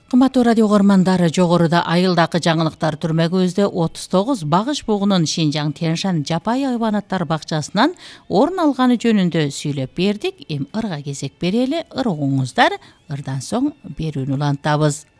Кымбаттуу радио көрмандары, жогоруда айылдакы жаңылыктар түрмөгүбүздө 39 багыш бугунун Шинжаң Тяньшань жапайы хайванаттар бакчасынан орун алганы жөнүндө сүйлөп бердик. Эми ырга кезек берели, ыр угуңуздар. Ырдан соң берүүнү улантабыз.